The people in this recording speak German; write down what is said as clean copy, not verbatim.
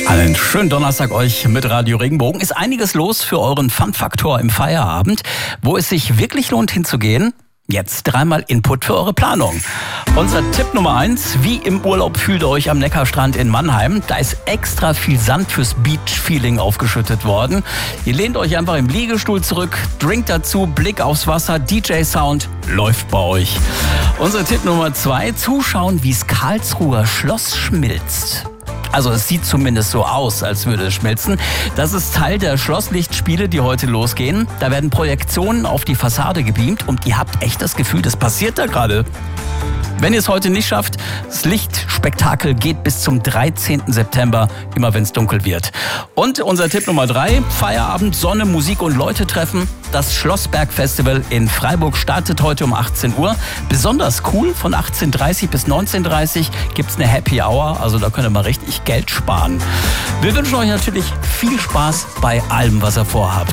Einen schönen Donnerstag euch mit Radio Regenbogen. Ist einiges los für euren Fun-Faktor im Feierabend. Wo es sich wirklich lohnt hinzugehen? Jetzt dreimal Input für eure Planung. Unser Tipp Nummer 1, wie im Urlaub fühlt ihr euch am Neckarstrand in Mannheim. Da ist extra viel Sand fürs Beach-Feeling aufgeschüttet worden. Ihr lehnt euch einfach im Liegestuhl zurück, Drink dazu, Blick aufs Wasser, DJ-Sound, läuft bei euch. Unser Tipp Nummer 2, zuschauen, wie das Karlsruher Schloss schmilzt. Also es sieht zumindest so aus, als würde es schmelzen. Das ist Teil der Schlosslichtspiele, die heute losgehen. Da werden Projektionen auf die Fassade gebeamt und ihr habt echt das Gefühl, das passiert da gerade. Wenn ihr es heute nicht schafft, das Lichtspektakel geht bis zum 13. September, immer wenn es dunkel wird. Und unser Tipp Nummer 3, Feierabend, Sonne, Musik und Leute treffen. Das Schlossberg-Festival in Freiburg startet heute um 18 Uhr. Besonders cool, von 18:30 bis 19:30 gibt es eine Happy Hour, also da könnt ihr mal richtig Geld sparen. Wir wünschen euch natürlich viel Spaß bei allem, was ihr vorhabt.